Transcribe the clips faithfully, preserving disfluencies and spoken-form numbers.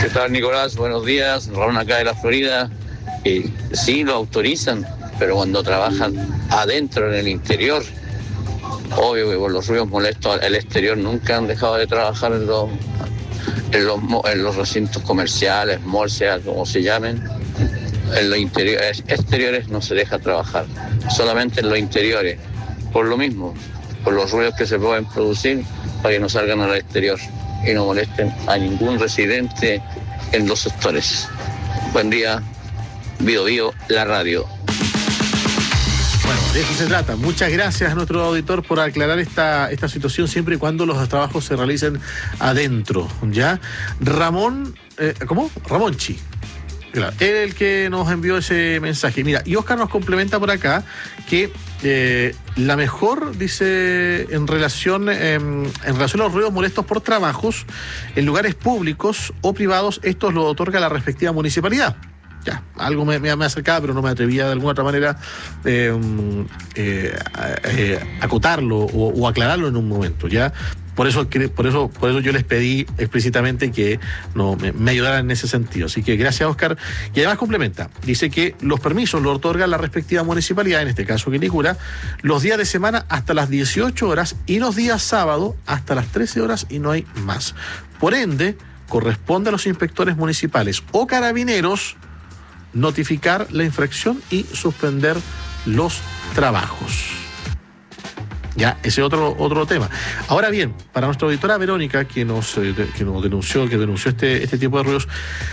tal, Nicolás? Buenos días. Ramón acá de la Florida. Eh, sí, lo autorizan, pero cuando trabajan adentro, en el interior, obvio que por los ruidos molestos al exterior nunca han dejado de trabajar en los, en los, en los recintos comerciales, malls, sea como se llamen. En los interiores, exteriores no se deja trabajar, solamente en los interiores, por lo mismo, por los ruidos que se pueden producir para que no salgan al exterior y no molesten a ningún residente en los sectores. Buen día, Bio Bio, la radio. Bueno, de eso se trata. Muchas gracias a nuestro auditor por aclarar esta, esta situación siempre y cuando los trabajos se realicen adentro, ¿ya? Ramón, eh, ¿cómo? Ramonchi. Claro, él es el que nos envió ese mensaje. Mira, y Oscar nos complementa por acá que eh, la mejor, dice, en relación, eh, en relación a los ruidos molestos por trabajos en lugares públicos o privados, estos lo otorga la respectiva municipalidad. Ya, algo me, me, me acercaba, pero no me atrevía de alguna otra manera eh, eh, eh, acotarlo o, o aclararlo en un momento, ¿ya? Por eso, por eso, por eso yo les pedí explícitamente que no, me, me ayudaran en ese sentido. Así que gracias, Oscar. Y además complementa, dice que los permisos los otorga la respectiva municipalidad, en este caso Quilicura, los días de semana hasta las dieciocho horas y los días sábado hasta las trece horas y no hay más. Por ende, corresponde a los inspectores municipales o carabineros notificar la infracción y suspender los trabajos. Ya, ese otro otro tema. Ahora bien, para nuestra auditora Verónica, que nos, eh, de, que nos denunció, que denunció este, este tipo de ruidos,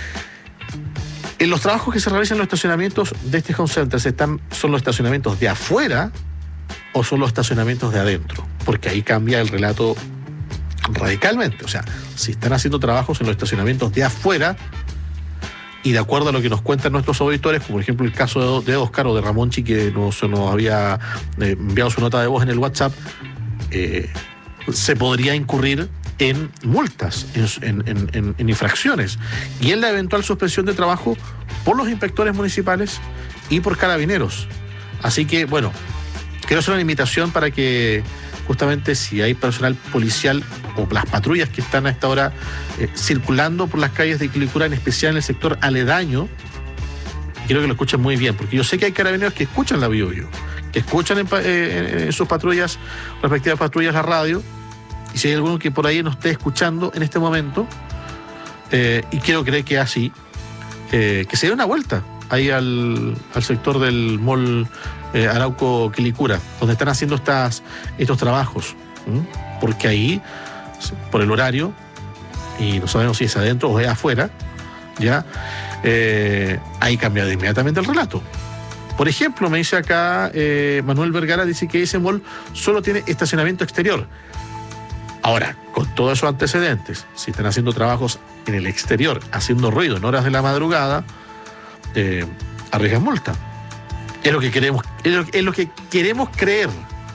en los trabajos que se realizan en los estacionamientos de este home center, ¿están, ¿son los estacionamientos de afuera o son los estacionamientos de adentro? Porque ahí cambia el relato radicalmente. O sea, si están haciendo trabajos en los estacionamientos de afuera, y de acuerdo a lo que nos cuentan nuestros auditores, como por ejemplo el caso de Oscar o de Ramonchi, que nos, nos había eh, enviado su nota de voz en el WhatsApp, eh, se podría incurrir en multas, en, en, en, en infracciones, y en la eventual suspensión de trabajo por los inspectores municipales y por carabineros. Así que, bueno, quiero hacer una invitación para que justamente si hay personal policial o las patrullas que están a esta hora eh, circulando por las calles de Quilicura, en especial en el sector aledaño, quiero que lo escuchen muy bien, porque yo sé que hay carabineros que escuchan la Bio Bio, que escuchan en, eh, en sus patrullas, respectivas patrullas, la radio, y si hay alguno que por ahí nos esté escuchando en este momento, eh, y quiero creer que así, eh, que se dé una vuelta ahí al, al sector del mall eh, Arauco Quilicura, donde están haciendo estas, estos trabajos, ¿m? Porque ahí, por el horario, y no sabemos si es adentro o es afuera, ya, eh, ahí cambia de inmediatamente el relato. Por ejemplo, me dice acá eh, Manuel Vergara, dice que ese mall solo tiene estacionamiento exterior. Ahora, con todos esos antecedentes, si están haciendo trabajos en el exterior, haciendo ruido en horas de la madrugada, eh, arriesgan multa. Es lo que queremos, es lo, es lo que queremos creer,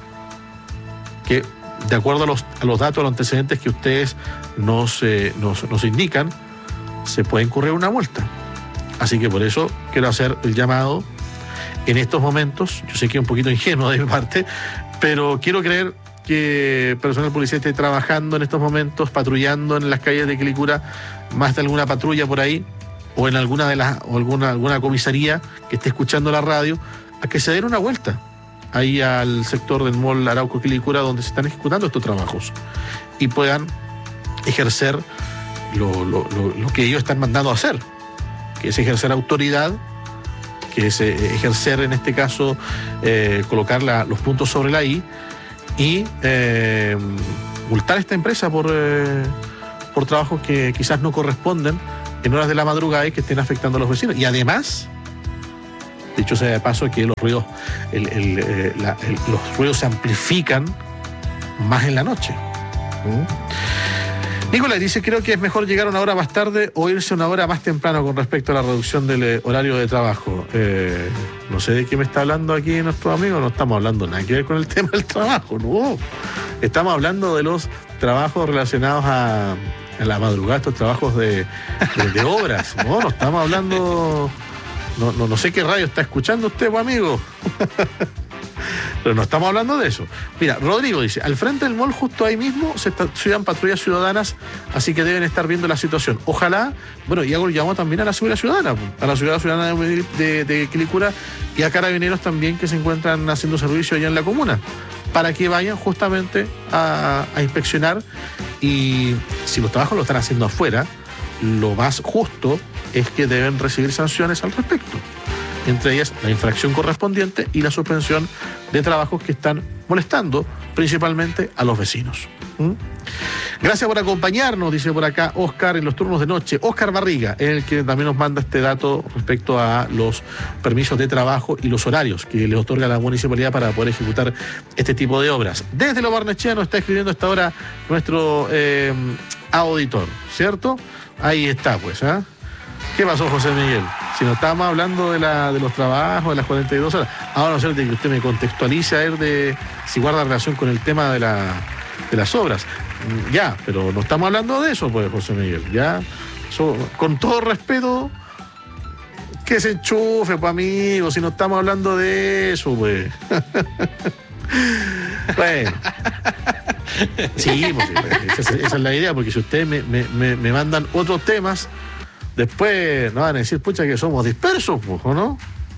que de acuerdo a los, a los datos, a los antecedentes que ustedes nos, eh, nos, nos indican, se puede incurrir una multa. Así que por eso quiero hacer el llamado en estos momentos. Yo sé que es un poquito ingenuo de mi parte, pero quiero creer que personal policial esté trabajando en estos momentos, patrullando en las calles de Quilicura, más de alguna patrulla por ahí, o en alguna de las, o alguna, alguna comisaría que esté escuchando la radio, a que se den una vuelta ahí al sector del mall Arauco Quilicura, donde se están ejecutando estos trabajos, y puedan ejercer lo, lo, lo, lo que ellos están mandando a hacer, que es ejercer autoridad, que es eh, ejercer en este caso, eh, colocar la, los puntos sobre la I, y eh, multar a esta empresa por, eh, por trabajos que quizás no corresponden en horas de la madrugada y que estén afectando a los vecinos. Y además, dicho sea de paso, que los ruidos, el, el, eh, la, el, los ruidos se amplifican más en la noche. ¿Mm? Nicolás dice, creo que es mejor llegar una hora más tarde o irse una hora más temprano con respecto a la reducción del eh, horario de trabajo. Eh, no sé de qué me está hablando aquí nuestro amigo, no estamos hablando nada que ver con el tema del trabajo, no. Estamos hablando de los trabajos relacionados a, a la madrugada, estos trabajos de, de, de obras, no, no estamos hablando, no, no, no sé qué radio está escuchando usted, pues, amigo. Pero no estamos hablando de eso. Mira, Rodrigo dice, al frente del mall, justo ahí mismo, se estudian patrullas ciudadanas, así que deben estar viendo la situación. Ojalá, bueno, y hago el llamado también a la seguridad ciudadana, a la seguridad ciudadana de, de, de Quilicura y a carabineros también que se encuentran haciendo servicio allá en la comuna, para que vayan justamente a, a inspeccionar, y si los trabajos lo están haciendo afuera, lo más justo es que deben recibir sanciones al respecto. Entre ellas la infracción correspondiente y la suspensión de trabajos que están molestando principalmente a los vecinos. ¿Mm? Gracias por acompañarnos, dice por acá Oscar, en los turnos de noche. Oscar Barriga, el que también nos manda este dato respecto a los permisos de trabajo y los horarios que le otorga la municipalidad para poder ejecutar este tipo de obras. Desde Lo Barnechea nos está escribiendo hasta ahora nuestro eh, auditor, ¿cierto? Ahí está, pues, ¿ah? ¿eh? ¿Qué pasó, José Miguel? Si no estábamos hablando de, la, de los trabajos, de las cuarenta y dos horas. Ahora, no sé, de que usted me contextualice a ver de si guarda relación con el tema de, la, de las obras. Ya, pero no estamos hablando de eso, pues, José Miguel. Ya, so, con todo respeto, que se enchufe, pues, amigo, si no estamos hablando de eso, pues. Bueno. Sí, pues, esa, esa es la idea, porque si ustedes me, me, me, me mandan otros temas, después nos van a decir, pucha, que somos dispersos, ¿o no?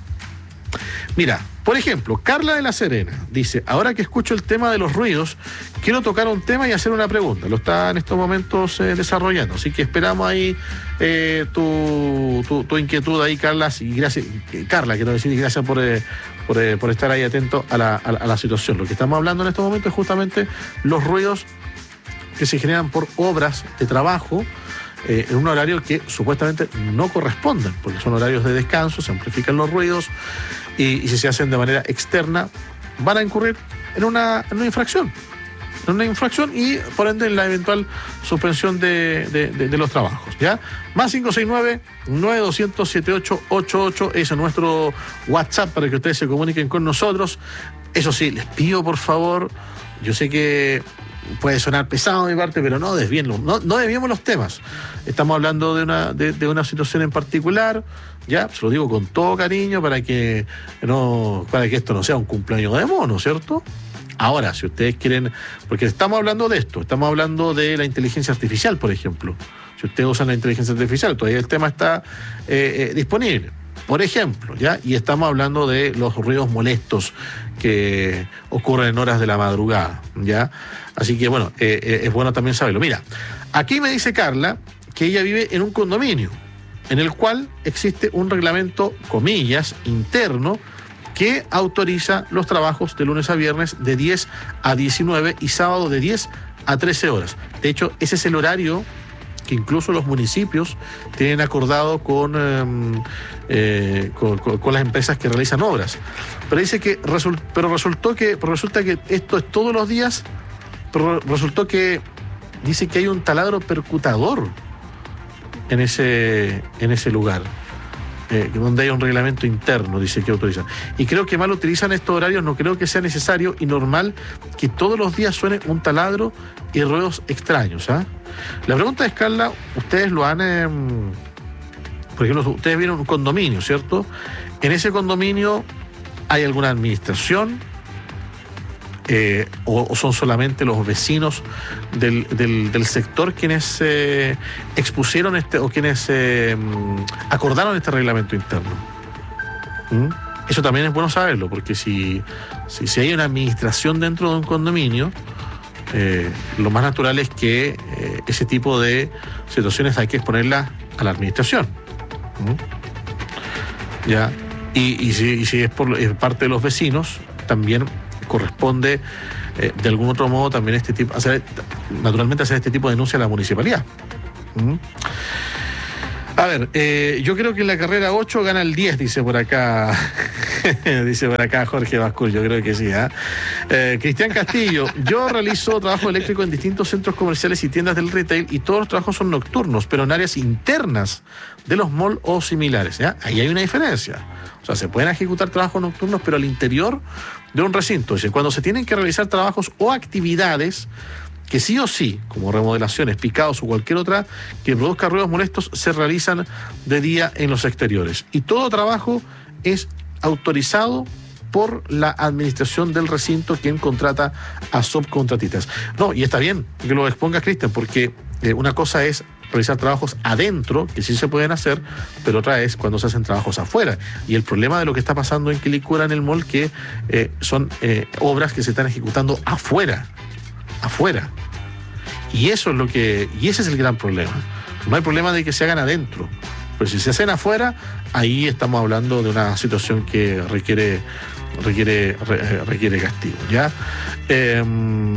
Mira, por ejemplo, Carla de La Serena dice, ahora que escucho el tema de los ruidos, quiero tocar un tema y hacer una pregunta. Lo está en estos momentos eh, desarrollando, así que esperamos ahí eh, tu, tu, tu inquietud ahí, Carla, y gracias, Carla, quiero decir, y gracias por, eh, por, eh, por estar ahí atento a la, a, a la situación. Lo que estamos hablando en estos momentos es justamente los ruidos que se generan por obras de trabajo, Eh, en un horario que supuestamente no corresponden, porque son horarios de descanso, se amplifican los ruidos y, y si se hacen de manera externa van a incurrir en una, en una infracción, en una infracción y por ende en la eventual suspensión de, de, de, de los trabajos, ¿ya? Más cinco seis nueve, nueve dos cero cero, siete ocho ocho ocho es nuestro WhatsApp para que ustedes se comuniquen con nosotros. Eso sí, les pido por favor, yo sé que puede sonar pesado de mi parte, pero no desviemos, no, no desviemos los temas. Estamos hablando de una, de, de una situación en particular, ya, se lo digo con todo cariño para que no, para que esto no sea un cumpleaños de mono, ¿cierto? Ahora, si ustedes quieren, porque estamos hablando de esto, estamos hablando de la inteligencia artificial, por ejemplo. Si ustedes usan la inteligencia artificial, todavía el tema está eh, eh, disponible. Por ejemplo, ¿ya? Y estamos hablando de los ruidos molestos que ocurren en horas de la madrugada, ¿ya? Así que, bueno, eh, eh, es bueno también saberlo. Mira, aquí me dice Carla que ella vive en un condominio en el cual existe un reglamento, comillas, interno, que autoriza los trabajos de lunes a viernes de diez a diecinueve y sábado de diez a trece horas. De hecho, ese es el horario que incluso los municipios tienen acordado con, eh, eh, con, con, con las empresas que realizan obras. Pero dice que result, pero resultó que pero resulta que esto es todos los días, pero resultó que dice que hay un taladro percutador en ese en ese lugar. Eh, donde hay un reglamento interno, dice que autoriza. Y creo que mal utilizan estos horarios, no creo que sea necesario y normal que todos los días suene un taladro y ruidos extraños, ¿ah? La pregunta es, Carla, ustedes lo han, eh, por ejemplo, ustedes vienen a un condominio, ¿cierto? En ese condominio hay alguna administración eh, o, o son solamente los vecinos del, del, del sector quienes eh, expusieron este o quienes eh, acordaron este reglamento interno. ¿Mm? Eso también es bueno saberlo, porque si, si, si hay una administración dentro de un condominio, Eh, lo más natural es que eh, ese tipo de situaciones hay que exponerlas a la administración. ¿Mm? ¿Ya? Y, y, si, y si es por es parte de los vecinos, también corresponde eh, de algún otro modo también este tipo, hacer, naturalmente hacer este tipo de denuncia a la municipalidad. ¿Mm? A ver, eh, yo creo que en la carrera ocho gana el diez, dice por acá. Dice por acá Jorge Bascul, yo creo que sí. ¿eh? Eh, Cristian Castillo, yo realizo trabajo eléctrico en distintos centros comerciales y tiendas del retail y todos los trabajos son nocturnos, pero en áreas internas de los malls o similares. ¿ya? Ahí hay una diferencia. O sea, se pueden ejecutar trabajos nocturnos, pero al interior de un recinto. Dice, cuando se tienen que realizar trabajos o actividades que sí o sí, como remodelaciones, picados o cualquier otra que produzca ruidos molestos, se realizan de día en los exteriores. Y todo trabajo es autorizado por la administración del recinto, quien contrata a subcontratistas. No, y está bien que lo expongas, Cristian, porque eh, una cosa es realizar trabajos adentro, que sí se pueden hacer, pero otra es cuando se hacen trabajos afuera. Y el problema de lo que está pasando en Quilicura, en el mall, que eh, son eh, obras que se están ejecutando afuera, afuera. Y eso es lo que, y ese es el gran problema. No hay problema de que se hagan adentro, pero si se hacen afuera, ahí estamos hablando de una situación que requiere requiere re, requiere castigo, ¿ya? Eh,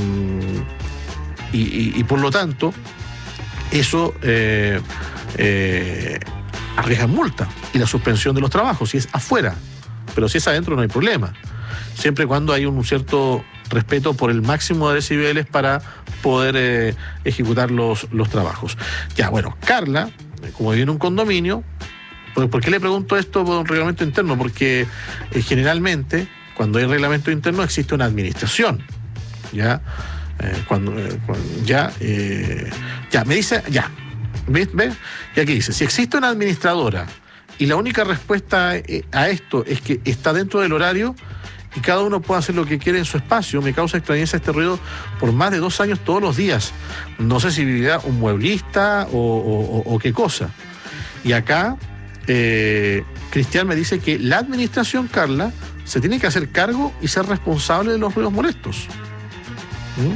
y, y, y por lo tanto, eso eh, eh, arriesga multa y la suspensión de los trabajos si es afuera, pero si es adentro no hay problema, siempre y cuando hay un cierto respeto por el máximo de decibeles para poder eh, ejecutar los, los trabajos. Ya, bueno, Carla, como vive en un condominio, ¿por, ¿por qué le pregunto esto por un reglamento interno? Porque eh, generalmente cuando hay reglamento interno existe una administración, ¿ya? Eh, cuando, eh, cuando ya eh, ya me dice ya ¿ves? ¿ves? Y aquí dice, si existe una administradora y la única respuesta a esto es que está dentro del horario y cada uno puede hacer lo que quiere en su espacio, me causa extrañeza este ruido por más de dos años todos los días. No sé si vivirá un mueblista o, o, o, o qué cosa. Y acá eh, Cristian me dice que la administración, Carla, se tiene que hacer cargo y ser responsable de los ruidos molestos. ¿Mm?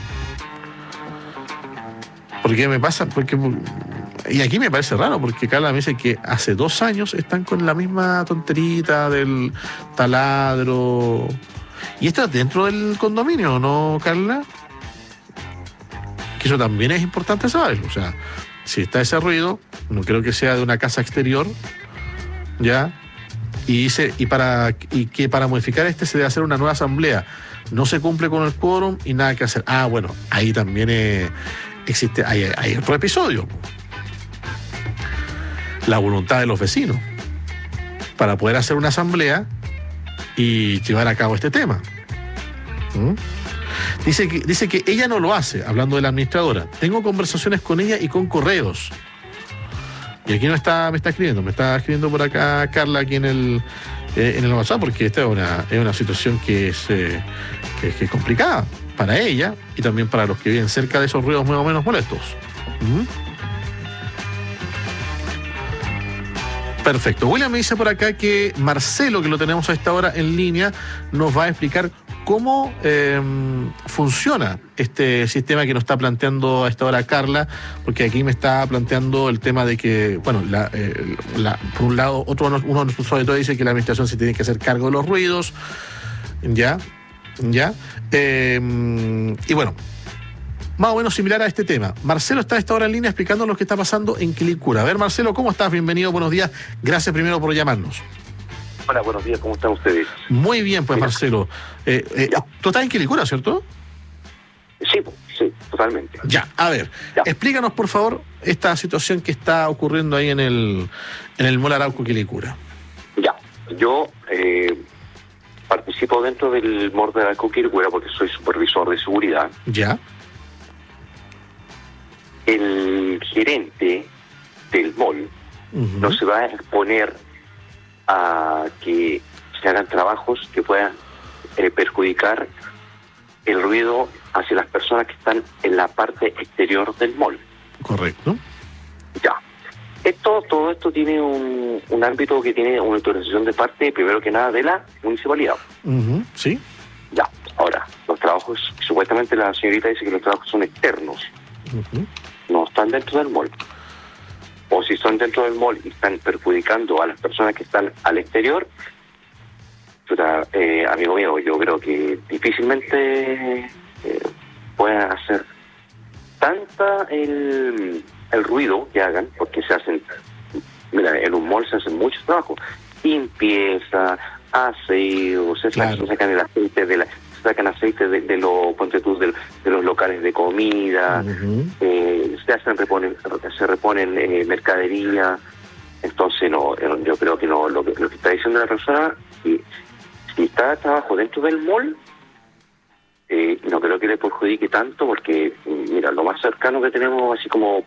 Porque me pasa, porque y aquí me parece raro, porque Carla me dice que hace dos años están con la misma tonterita del taladro. Y esto es dentro del condominio, ¿no, Carla? Que eso también es importante saberlo. O sea, si está ese ruido, no creo que sea de una casa exterior, ¿ya? Y dice, y para y que para modificar este se debe hacer una nueva asamblea. No se cumple con el quórum y nada que hacer. Ah, bueno, ahí también eh, existe, hay, hay otro episodio. La voluntad de los vecinos para poder hacer una asamblea y llevar a cabo este tema. ¿Mm? Dice que, dice que ella no lo hace, hablando de la administradora. Tengo conversaciones con ella y con correos. Y aquí no está, me está escribiendo, me está escribiendo por acá Carla aquí en el, eh, en el WhatsApp, porque esta es una, es una situación que es, eh, que, que es complicada para ella y también para los que viven cerca de esos ruidos más o menos molestos. ¿Mm? Perfecto. William me dice por acá que Marcelo, que lo tenemos a esta hora en línea, nos va a explicar cómo eh, funciona este sistema que nos está planteando a esta hora Carla, porque aquí me está planteando el tema de que, bueno, la, eh, la, por un lado, otro uno de nuestros auditores dice que la administración se tiene que hacer cargo de los ruidos, ya, ya, eh, y bueno, más o menos similar a este tema. Marcelo está a esta hora en línea explicando lo que está pasando en Quilicura. A ver, Marcelo, ¿cómo estás? Bienvenido, buenos días. Gracias primero por llamarnos. Hola, buenos días, ¿cómo están ustedes? Muy bien, pues, Mira. Marcelo. Eh, eh, ¿Tú estás en Quilicura, cierto? Sí, sí, totalmente. Ya, a ver, ya. Explícanos, por favor, esta situación que está ocurriendo ahí en el, en el Mall Arauco Quilicura. Ya, yo eh, participo dentro del Mall de Arauco Quilicura porque soy supervisor de seguridad. Ya. El gerente del mall uh-huh. no se va a exponer a que se hagan trabajos que puedan eh, perjudicar el ruido hacia las personas que están en la parte exterior del mall. Correcto. Ya. Esto, todo esto tiene un, un ámbito que tiene una autorización de parte, primero que nada, de la municipalidad. Uh-huh. Sí. Ya. Ahora, los trabajos, supuestamente la señorita dice que los trabajos son externos. Uh-huh. No están dentro del mall. O si son dentro del mall y están perjudicando a las personas que están al exterior, puta, eh, amigo mío, yo creo que difícilmente eh, puedan hacer tanta el, el ruido que hagan, porque se hacen, mira, en un mall se hacen muchos trabajos, limpieza, aseo, se, claro. se sacan el aceite de la... sacan aceite de, de los ponte tú, de, de los locales de comida, uh-huh. eh, se hacen reponen, se reponen eh, mercadería. Entonces no, yo creo que no, lo que, lo que está diciendo la persona, si, si está trabajo dentro del mall, eh, no creo que le perjudique tanto, porque mira, lo más cercano que tenemos así como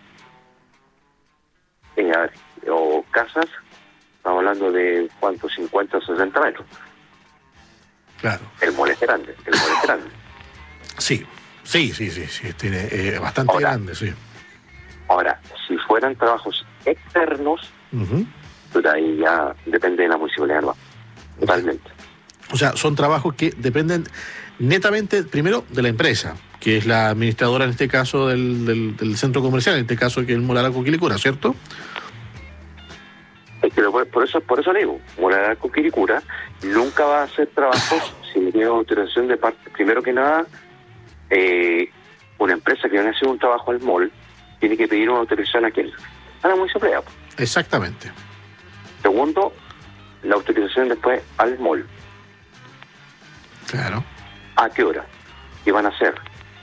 eh, o casas, estamos hablando de cuántos, cincuenta o sesenta metros. Claro. El mall es grande, el mall es grande. Sí, sí, sí, sí, sí, tiene eh, bastante ahora, grande, sí. Ahora, si fueran trabajos externos, uh-huh. pues ahí ya depende de la municipalidad, ¿no? Totalmente. O sea, son trabajos que dependen netamente, primero, de la empresa, que es la administradora en este caso del, del, del centro comercial, en este caso que es el Mall Arauco Quilicura, ¿cierto? Es que por eso, por eso le digo, Mall Arauco Quilicura nunca va a hacer trabajos sin tiene autorización de parte, primero que nada, eh, una empresa que viene a hacer un trabajo al mall tiene que pedir una autorización a quién, a la municipalidad. Exactamente. Segundo, la autorización después al mall. Claro. ¿A qué hora? ¿Qué van a hacer?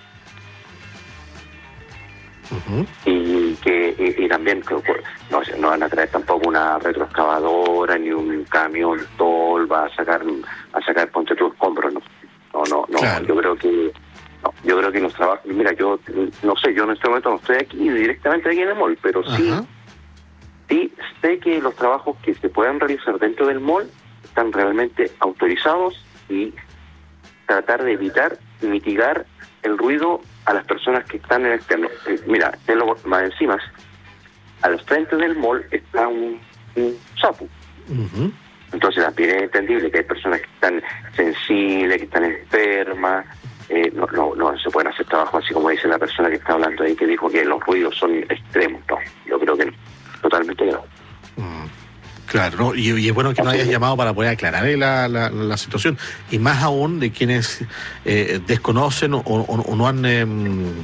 Uh-huh. Y que y, y también que, no, no van a traer tampoco una retroexcavadora ni un camión tolva a sacar a sacar ponte tus escombros, no, no, no, no claro. Yo creo que no, yo creo que los trabajos, mira, yo no sé, yo en este momento no estoy aquí directamente aquí en el mall, pero sí, uh-huh. sí sé que los trabajos que se puedan realizar dentro del mall están realmente autorizados y tratar de evitar y mitigar el ruido a las personas que están en el externo. Eh, mira, de lo más encima, a los frentes del mall está un, un sapo. Uh-huh. Entonces también es entendible que hay personas que están sensibles, que están enfermas. Eh, no, no, no se pueden hacer trabajos así como dice la persona que está hablando ahí, que dijo que los ruidos son extremos. No, yo creo que no. Totalmente no. Uh-huh. Claro, ¿no? y, y es bueno que nos hayas llamado para poder aclarar la, la, la situación, y más aún de quienes eh, desconocen o, o, o no han eh,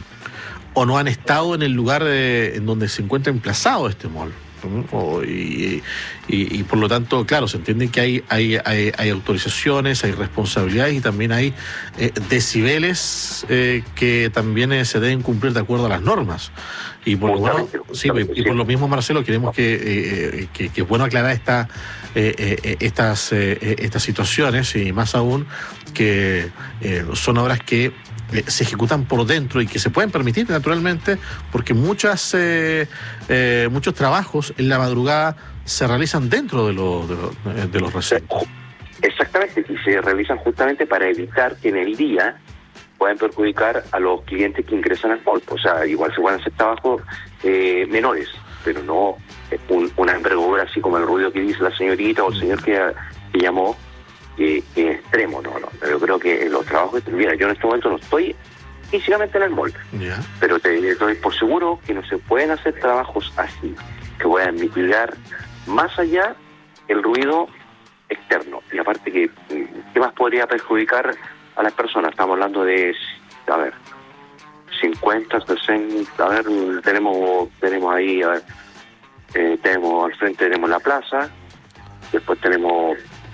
o no han estado en el lugar eh, en donde se encuentra emplazado este mall. O, y, y, y por lo tanto, claro, se entiende que hay hay, hay, hay autorizaciones, hay responsabilidades y también hay eh, decibeles eh, que también eh, se deben cumplir de acuerdo a las normas. Y por lo bueno, sí, y por lo mismo, Marcelo, queremos que, eh, que, que es bueno aclarar esta, eh, eh, estas, eh, estas situaciones, y más aún que eh, son obras que eh, se ejecutan por dentro y que se pueden permitir naturalmente, porque muchas eh, eh, muchos trabajos en la madrugada se realizan dentro de, lo, de, lo, de los recintos. Exactamente, y se realizan justamente para evitar que en el día pueden perjudicar a los clientes que ingresan al mall. O sea, igual se pueden hacer trabajos eh, menores, pero no un, una envergadura así como el ruido que dice la señorita o el señor que, que llamó, que eh, es extremo, no, no. Yo creo que los trabajos, mira, yo en este momento no estoy físicamente en el mall, yeah. pero te doy por seguro que no se pueden hacer trabajos así, que puedan mitigar más allá el ruido externo. Y aparte que, ¿qué más podría perjudicar a las personas? Estamos hablando de, a ver, cincuenta, sesenta, a ver, tenemos tenemos ahí, a ver, eh, tenemos al frente tenemos la plaza, después tenemos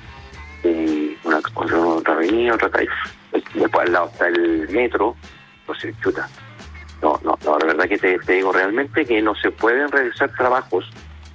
eh, una, otra avenida, otra calle, después al lado está el metro, no sé, chuta. No, no, no, la verdad que te, te digo realmente que no se pueden realizar trabajos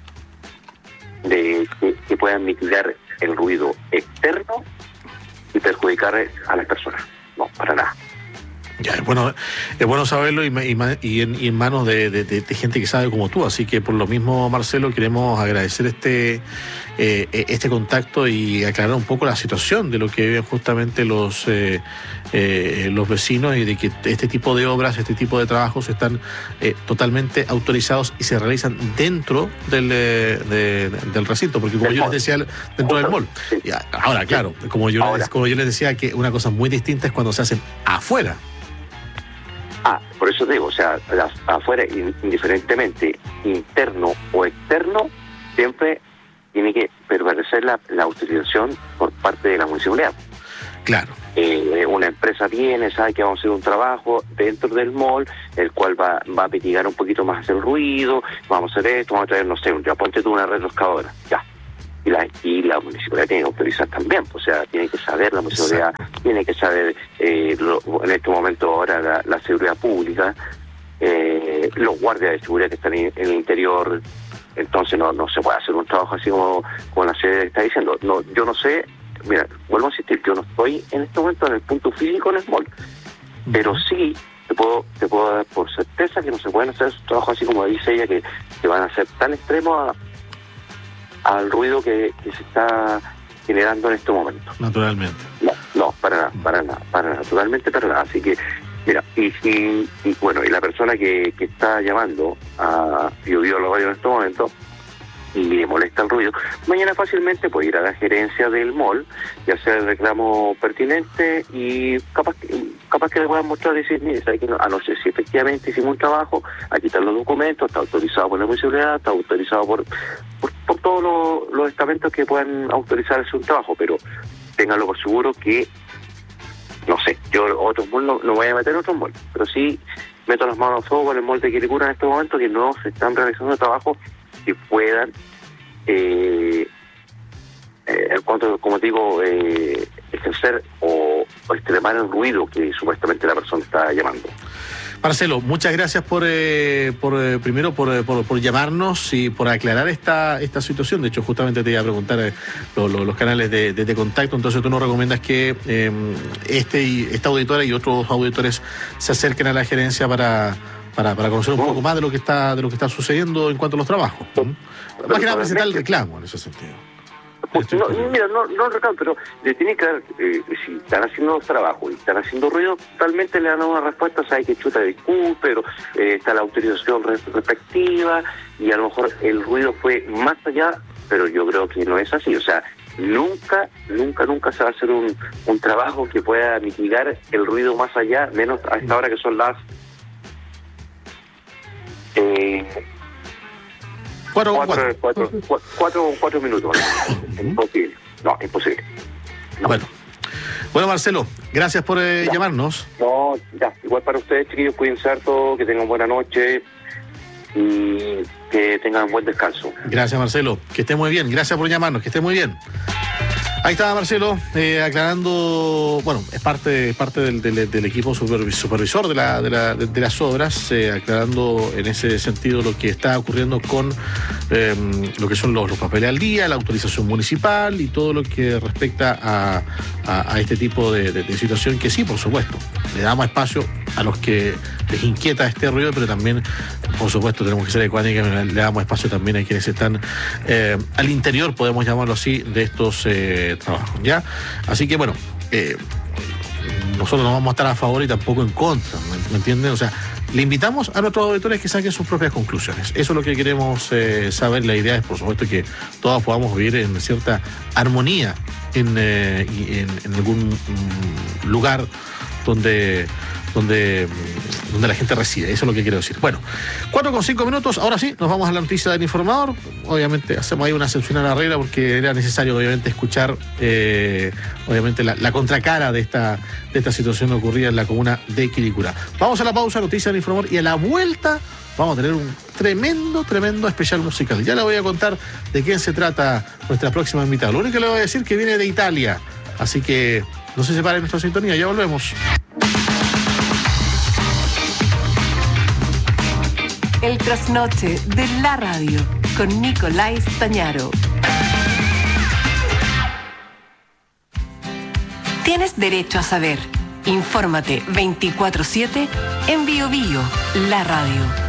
de que, que puedan mitigar el ruido externo y perjudicar a las personas. No, para nada. Ya, es bueno, es bueno saberlo y, y, y, en, y en manos de, de, de gente que sabe como tú. Así que por lo mismo, Marcelo, queremos agradecer este eh, este contacto y aclarar un poco la situación de lo que viven justamente los eh, eh, los vecinos, y de que este tipo de obras, este tipo de trabajos están eh, totalmente autorizados y se realizan dentro del, de, del recinto, porque como yo les decía, dentro del mall. Y ahora, claro, como yo, ahora. como yo les decía, que una cosa muy distinta es cuando se hacen afuera. Ah, por eso digo, o sea, las, afuera, indiferentemente interno o externo, siempre tiene que prevalecer la, la autorización por parte de la municipalidad. Claro. Eh, una empresa viene, sabe que vamos a hacer un trabajo dentro del mall, el cual va, va a mitigar un poquito más el ruido, vamos a hacer esto, vamos a traer, no sé, ya ponte tú una retroexcavadora, ya. Y la, y la municipalidad tiene que autorizar también, o sea, tiene que saber la municipalidad, exacto. Tiene que saber eh, lo, en este momento ahora la, la seguridad pública, eh, los guardias de seguridad que están en, en el interior. Entonces no no se puede hacer un trabajo así como, como la sede está diciendo. No, yo no sé, mira, vuelvo a insistir, yo no estoy en este momento en el punto físico en el mall, pero sí te puedo te puedo dar por certeza que no se pueden hacer trabajos así como dice ella, que, que van a ser tan extremos a al ruido que, que se está generando en este momento. Naturalmente. No, no, No, para nada, para nada, para nada, totalmente para nada. Así que, mira, y, y, y bueno, y la persona que, que está llamando a Bio Bio la radio en estos momentos y le molesta el ruido, mañana fácilmente puede ir a la gerencia del mall y hacer el reclamo pertinente y capaz que, capaz que le puedan mostrar y decir, mire, ¿sabe que no? Ah, no sé si efectivamente hicimos un trabajo, aquí están los documentos, está autorizado por la municipalidad, está autorizado por por, por todos los, los estamentos que puedan autorizar ese un trabajo, pero ténganlo por seguro que, no sé, yo otros malls no, no voy a meter otros malls, pero sí meto las manos al fuego con el mall de Quilicura en estos momentos que no se están realizando trabajos que puedan, eh, eh, en cuanto, como digo, eh, ejercer o, o extremar el ruido que supuestamente la persona está llamando. Marcelo, muchas gracias por, eh, por eh, primero por, por, por llamarnos y por aclarar esta esta situación. De hecho, justamente te iba a preguntar eh, lo, lo, los canales de, de, de contacto. Entonces, tú nos recomiendas que eh, este y esta auditora y otros auditores se acerquen a la gerencia para para, para conocer un poco más de lo que está de lo que está sucediendo en cuanto a los trabajos. ¿Mm? Más que nada presentar el reclamo en ese sentido. No, mira, no, no reclamo, pero le tiene que dar, eh, si están haciendo los trabajos y están haciendo ruido, totalmente le dan una respuesta, o sea, hay que chuta disculpe, pero eh, está la autorización respectiva y a lo mejor el ruido fue más allá, pero yo creo que no es así, o sea, nunca, nunca, nunca se va a hacer un, un trabajo que pueda mitigar el ruido más allá, menos a esta hora que son las... Eh, Cuatro, cuatro, cuatro. cuatro, cuatro, cuatro, cuatro minutos. Imposible. No, imposible. No. Bueno. Bueno, Marcelo, gracias por eh, ya. llamarnos. No, ya. Igual para ustedes, chiquillos, cuídense harto, que tengan buena noche y que tengan buen descanso. Gracias, Marcelo. Que esté muy bien. Gracias por llamarnos. Que esté muy bien. Ahí estaba Marcelo, eh, aclarando, bueno, es parte, parte del, del, del equipo supervisor de, la, de, la, de, de las obras, eh, aclarando en ese sentido lo que está ocurriendo con eh, lo que son los, los papeles al día, la autorización municipal y todo lo que respecta a, a, a este tipo de, de, de situación que sí, por supuesto, le damos espacio a los que les inquieta este ruido, pero también, por supuesto, tenemos que ser ecuánicos, le damos espacio también a quienes están eh, al interior, podemos llamarlo así, de estos eh, trabajos, ¿ya? Así que, bueno, eh, nosotros no vamos a estar a favor y tampoco en contra, ¿me, ¿me entienden? O sea, le invitamos a nuestros auditores que saquen sus propias conclusiones. Eso es lo que queremos eh, saber. La idea es, por supuesto, que todos podamos vivir en cierta armonía en, eh, en, en algún mm, lugar donde... Donde, donde la gente reside, eso es lo que quiero decir. Bueno, cuatro con cinco minutos, ahora sí, nos vamos a la noticia del informador. Obviamente hacemos ahí una excepción a la regla porque era necesario, obviamente, escuchar eh, obviamente la, la contracara de esta, de esta situación ocurrida en la comuna de Quilicura. Vamos a la pausa, noticia del informador, y a la vuelta vamos a tener un tremendo, tremendo especial musical. Ya le voy a contar de quién se trata nuestra próxima invitada. Lo único que le voy a decir es que viene de Italia, así que no se separen nuestra sintonía, ya volvemos. El trasnoche de la radio con Nicolás Stañaro. Tienes derecho a saber. Infórmate veinticuatro siete en Bio Bio, la radio.